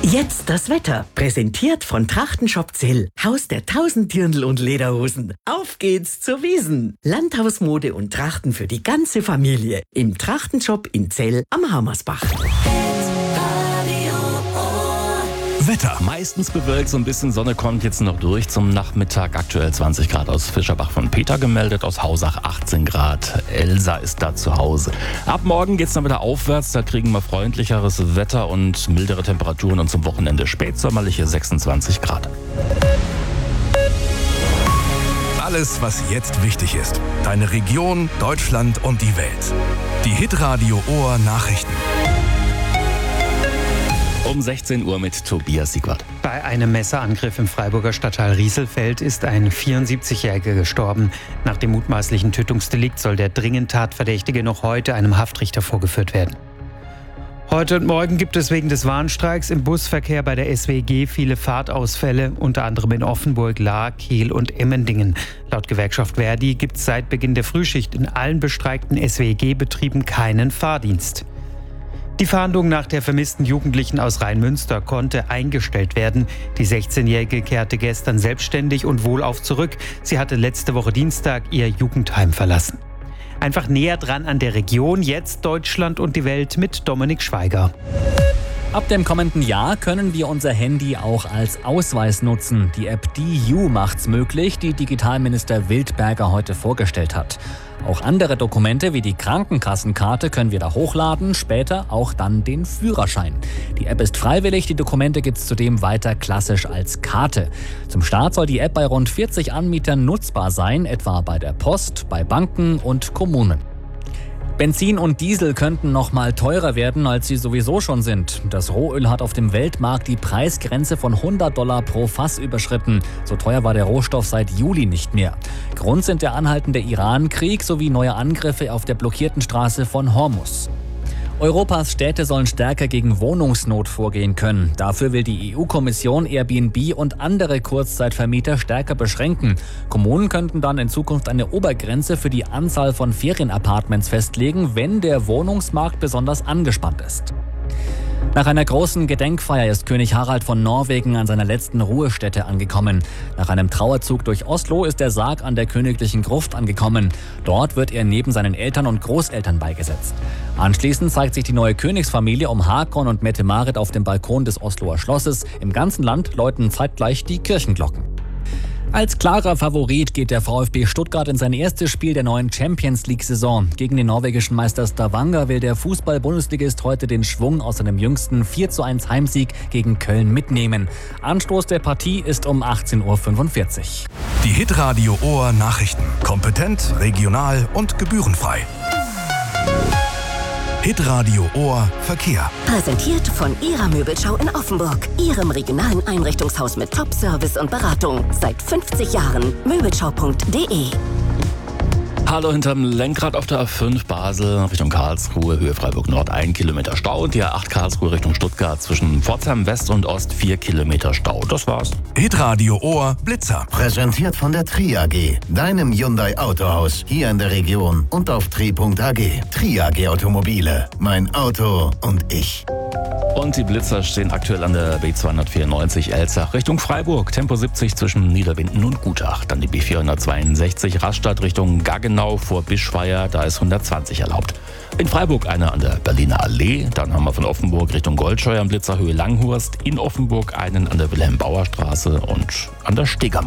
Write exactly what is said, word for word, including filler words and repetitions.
Jetzt das Wetter. Präsentiert von Trachtenshop Zell. Haus der tausend Dirndl und Lederhosen. Auf geht's zur Wiesn. Landhausmode und Trachten für die ganze Familie. Im Trachtenshop in Zell am Hammersbach. Wetter. Meistens bewölkt, so ein bisschen Sonne kommt jetzt noch durch. Zum Nachmittag aktuell zwanzig Grad aus Fischerbach von Peter gemeldet, aus Hausach achtzehn Grad. Elsa ist da zu Hause. Ab morgen geht's dann wieder aufwärts, da kriegen wir freundlicheres Wetter und mildere Temperaturen und zum Wochenende spätsommerliche sechsundzwanzig Grad. Alles, was jetzt wichtig ist. Deine Region, Deutschland und die Welt. Die Hitradio Ohr Nachrichten. Um sechzehn Uhr mit Tobias Siegwart. Bei einem Messerangriff im Freiburger Stadtteil Rieselfeld ist ein vierundsiebzigjähriger gestorben. Nach dem mutmaßlichen Tötungsdelikt soll der dringend Tatverdächtige noch heute einem Haftrichter vorgeführt werden. Heute und morgen gibt es wegen des Warnstreiks im Busverkehr bei der S W G viele Fahrtausfälle, unter anderem in Offenburg, Lahr, Kehl und Emmendingen. Laut Gewerkschaft Verdi gibt es seit Beginn der Frühschicht in allen bestreikten S W G-Betrieben keinen Fahrdienst. Die Fahndung nach der vermissten Jugendlichen aus Rheinmünster konnte eingestellt werden. Die sechzehnjährige kehrte gestern selbstständig und wohlauf zurück. Sie hatte letzte Woche Dienstag ihr Jugendheim verlassen. Einfach näher dran an der Region, jetzt Deutschland und die Welt mit Dominik Schweiger. Ab dem kommenden Jahr können wir unser Handy auch als Ausweis nutzen. Die App D U macht's möglich, die Digitalminister Wildberger heute vorgestellt hat. Auch andere Dokumente wie die Krankenkassenkarte können wir da hochladen, später auch dann den Führerschein. Die App ist freiwillig, die Dokumente gibt's zudem weiter klassisch als Karte. Zum Start soll die App bei rund vierzig Anbietern nutzbar sein, etwa bei der Post, bei Banken und Kommunen. Benzin und Diesel könnten noch mal teurer werden, als sie sowieso schon sind. Das Rohöl hat auf dem Weltmarkt die Preisgrenze von hundert Dollar pro Fass überschritten. So teuer war der Rohstoff seit Juli nicht mehr. Grund sind der anhaltende Iran-Krieg sowie neue Angriffe auf der blockierten Straße von Hormuz. Europas Städte sollen stärker gegen Wohnungsnot vorgehen können. Dafür will die E U-Kommission Airbnb und andere Kurzzeitvermieter stärker beschränken. Kommunen könnten dann in Zukunft eine Obergrenze für die Anzahl von Ferienapartments festlegen, wenn der Wohnungsmarkt besonders angespannt ist. Nach einer großen Gedenkfeier ist König Harald von Norwegen an seiner letzten Ruhestätte angekommen. Nach einem Trauerzug durch Oslo ist der Sarg an der königlichen Gruft angekommen. Dort wird er neben seinen Eltern und Großeltern beigesetzt. Anschließend zeigt sich die neue Königsfamilie um Hakon und Mette-Marit auf dem Balkon des Osloer Schlosses. Im ganzen Land läuten zeitgleich die Kirchenglocken. Als klarer Favorit geht der VfB Stuttgart in sein erstes Spiel der neuen Champions-League-Saison. Gegen den norwegischen Meister Stavanger will der Fußball-Bundesligist heute den Schwung aus seinem jüngsten vier zu eins Heimsieg gegen Köln mitnehmen. Anstoß der Partie ist um achtzehn Uhr fünfundvierzig. Die Hitradio Ohr Nachrichten. Kompetent, regional und gebührenfrei. Hitradio Ohr Verkehr. Präsentiert von Ihrer Möbelschau in Offenburg. Ihrem regionalen Einrichtungshaus mit Top-Service und Beratung. Seit fünfzig Jahren. Möbelschau punkt de. Hallo hinterm Lenkrad auf der A fünf Basel Richtung Karlsruhe, Höhe Freiburg Nord, ein Kilometer Stau. Und die A acht Karlsruhe Richtung Stuttgart zwischen Pforzheim West und Ost, vier Kilometer Stau. Das war's. Hitradio Ohr Blitzer. Präsentiert von der Tri A G, deinem Hyundai Autohaus hier in der Region und auf tri punkt a g. Tri A G Automobile, mein Auto und ich. Und die Blitzer stehen aktuell an der B zweihundertvierundneunzig Elzach Richtung Freiburg. Tempo siebzig zwischen Niederbinden und Gutach. Dann die B vierhundertzweiundsechzig Rastatt Richtung Gaggenau vor Bischweier. Da ist hundertzwanzig erlaubt. In Freiburg eine an der Berliner Allee. Dann haben wir von Offenburg Richtung Goldscheuer am Blitzerhöhe Langhorst. In Offenburg einen an der Wilhelm-Bauer-Straße und an der Stegermark.